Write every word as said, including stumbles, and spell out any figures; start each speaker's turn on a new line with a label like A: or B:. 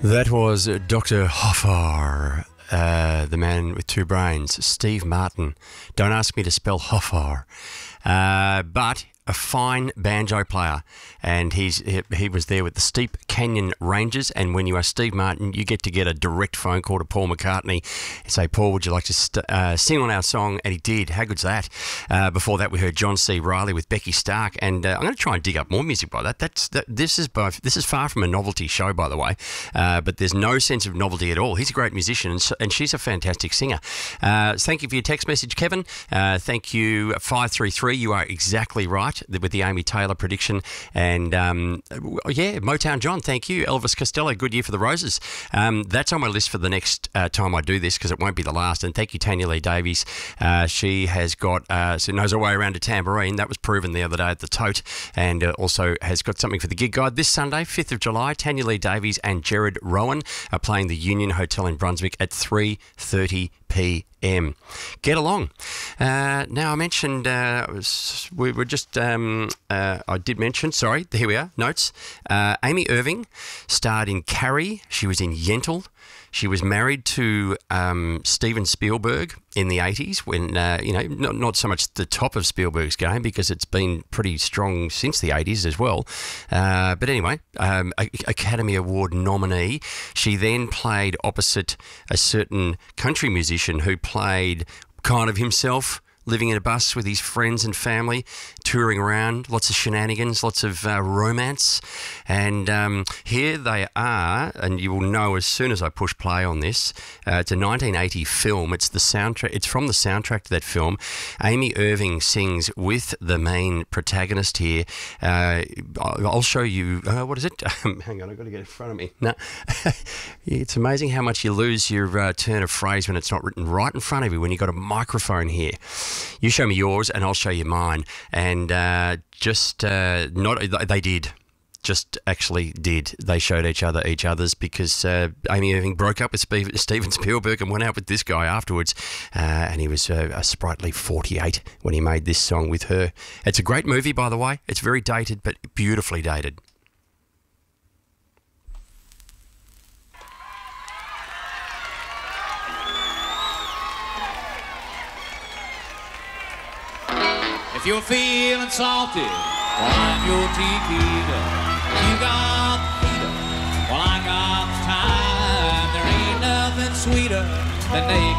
A: That was Doctor Hoffer, uh, the man with two brains, Steve Martin. Don't ask me to spell Hoffer, uh, but a fine banjo player, and he's he, he was there with the Steep Canyon Rangers. And when you are Steve Martin, you get to get a direct phone call to Paul McCartney and say, Paul, would you like to st- uh, sing on our song? And he did. How good's that? Uh, before that, we heard John C. Reilly with Becky Stark, and uh, I'm going to try and dig up more music by that. That's that, this is both. This is far from a novelty show, by the way, uh, but there's no sense of novelty at all. He's a great musician, and, so, and she's a fantastic singer. Uh, thank you for your text message, Kevin. Uh, thank you, five three three. You are exactly right with the Amy Taylor prediction. And um, yeah, Motown John, thank you. Elvis Costello, good year for the Roses. Um, that's on my list for the next uh, time I do this, because it won't be the last. And thank you, Tanya Lee Davies. Uh, she has got, uh, she knows her way around a tambourine. That was proven the other day at the Tote, and uh, also has got something for the gig guide. This Sunday, fifth of July, Tanya Lee Davies and Jared Rowan are playing the Union Hotel in Brunswick at three thirty p m. Get along. Uh, now, I mentioned, uh, was, we were just, um, uh, I did mention, sorry, here we are, notes. Uh, Amy Irving starred in Carrie. She was in Yentl. She was married to um, Steven Spielberg in the eighties when, uh, you know, not, not so much the top of Spielberg's game, because it's been pretty strong since the eighties as well. Uh, but anyway, um, Academy Award nominee. She then played opposite a certain country musician who played kind of himself, living in a bus with his friends and family, touring around, lots of shenanigans, lots of uh, romance. And um, here they are, and you will know as soon as I push play on this. Uh, it's a nineteen eighty film. It's the soundtrack. It's from the soundtrack to that film. Amy Irving sings with the main protagonist here. Uh, I'll show you. Uh, what is it? Um, hang on, I've got to get it in front of me. No, it's amazing how much you lose your uh, turn of phrase when it's not written right in front of you. When you've got a microphone here. You show me yours and I'll show you mine. And uh, just uh, not, they did, just actually did. They showed each other each other's, because uh, Amy Irving broke up with Spe- Steven Spielberg and went out with this guy afterwards. Uh, and he was uh, a sprightly forty-eight when he made this song with her. It's a great movie, by the way. It's very dated, but beautifully dated.
B: If you're feeling salty, well, I'm your tequila. You got the heater, well, I got the time. There ain't nothing sweeter than naked